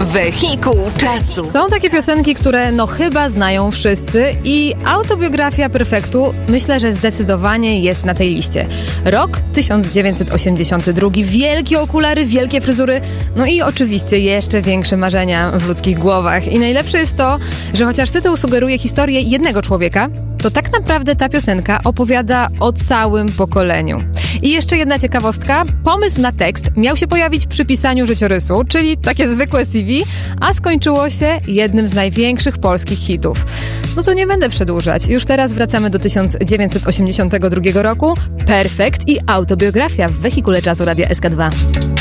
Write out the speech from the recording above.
Wehikuł czasu. Są takie piosenki, które chyba znają wszyscy i autobiografia Perfektu myślę, że zdecydowanie jest na tej liście. Rok 1982, wielkie okulary, wielkie fryzury, i oczywiście jeszcze większe marzenia w ludzkich głowach. I najlepsze jest to, że chociaż tytuł sugeruje historię jednego człowieka, to tak naprawdę ta piosenka opowiada o całym pokoleniu. I jeszcze jedna ciekawostka. Pomysł na tekst miał się pojawić przy pisaniu życiorysu, czyli takie zwykłe CV, a skończyło się jednym z największych polskich hitów. To nie będę przedłużać. Już teraz wracamy do 1982 roku. Perfekt i autobiografia w Wehikule Czasu Radia SK2.